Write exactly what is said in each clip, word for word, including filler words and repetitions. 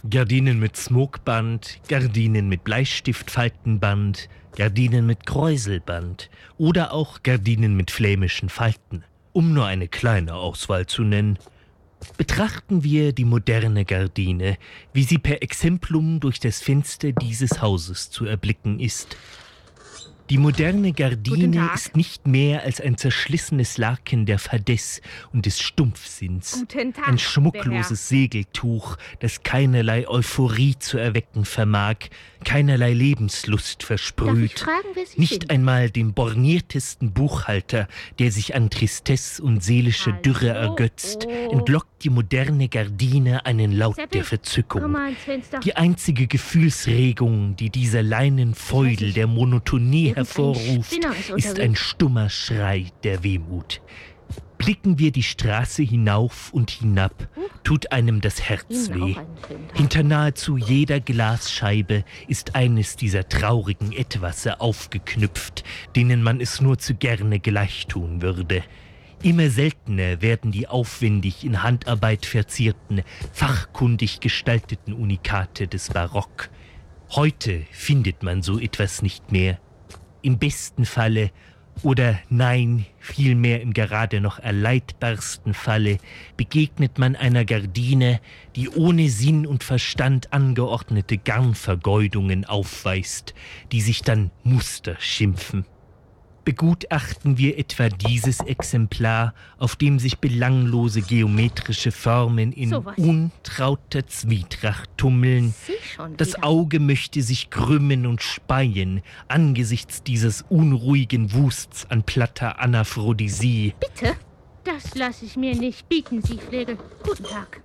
Gardinen mit Smokeband, Gardinen mit Bleistiftfaltenband, Gardinen mit Kräuselband oder auch Gardinen mit flämischen Falten, um nur eine kleine Auswahl zu nennen. Betrachten wir die moderne Gardine, wie sie per Exemplum durch das Fenster dieses Hauses zu erblicken ist. Die moderne Gardine ist nicht mehr als ein zerschlissenes Laken der Fadesse und des Stumpfsinns. Tag, ein schmuckloses Segeltuch, das keinerlei Euphorie zu erwecken vermag, keinerlei Lebenslust versprüht. Fragen, nicht sind? einmal dem borniertesten Buchhalter, der sich an Tristesse und seelische Hallo? Dürre ergötzt, Oh. entlockt die moderne Gardine einen Laut Seppi, der Verzückung. komm mal ans Fenster. Die einzige Gefühlsregung, die dieser Leinenfeudel der Monotonie Irgendein hervorruft, Spinner ist ist unterwegs. ein stummer Schrei der Wehmut. Blicken wir die Straße hinauf und hinab, tut einem das Herz Ihnen weh. auch einen schönen Tag. Hinter nahezu jeder Glasscheibe ist eines dieser traurigen Etwasse aufgeknüpft, denen man es nur zu gerne gleich tun würde. Immer seltener werden die aufwendig in Handarbeit verzierten, fachkundig gestalteten Unikate des Barock. Heute findet man so etwas nicht mehr. Im besten Falle, oder nein, vielmehr im gerade noch erleidbarsten Falle, begegnet man einer Gardine, die ohne Sinn und Verstand angeordnete Garnvergeudungen aufweist, die sich dann Muster schimpfen. Begutachten wir etwa dieses Exemplar, auf dem sich belanglose geometrische Formen in So was. untrauter Zwietracht tummeln. Sieh schon Das wieder. Auge möchte sich krümmen und speien angesichts dieses unruhigen Wusts an platter Anaphrodisia. Bitte? Das lasse ich mir nicht bieten, Sie Flegel. Guten Tag.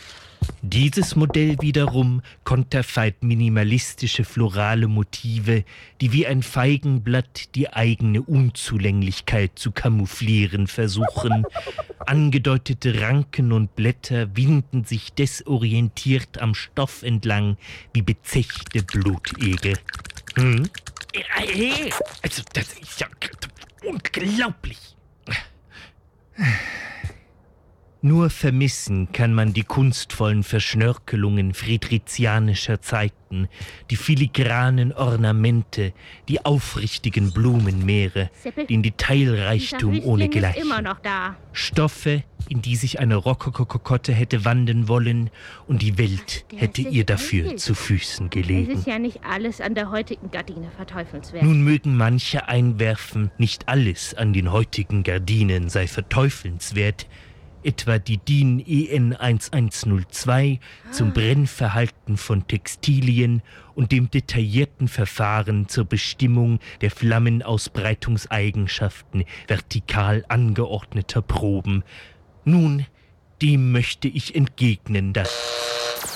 Dieses Modell wiederum konterfeit minimalistische florale Motive, die wie ein Feigenblatt die eigene Unzulänglichkeit zu camouflieren versuchen. Angedeutete Ranken und Blätter winden sich desorientiert am Stoff entlang wie bezechte Blutegel. Hm? Hey, also das ist ja unglaublich. Nur vermissen kann man die kunstvollen Verschnörkelungen friedrizianischer Zeiten, die filigranen Ornamente, die aufrichtigen Blumenmeere, Seppel, den Detailreichtum dieser ohne Flüchtling ist Gleichen. immer noch da. Stoffe, in die sich eine Rokokokotte hätte wanden wollen und die Welt Der hätte ist ihr echt dafür wild. zu Füßen Es gelegen. ist ja nicht alles an der heutigen Gardine verteufelswert. Nun mögen manche einwerfen, nicht alles an den heutigen Gardinen sei verteufelnswert, etwa die D I N E N eins null zwei zum Brennverhalten von Textilien und dem detaillierten Verfahren zur Bestimmung der Flammenausbreitungseigenschaften vertikal angeordneter Proben. Nun, dem möchte ich entgegnen, dass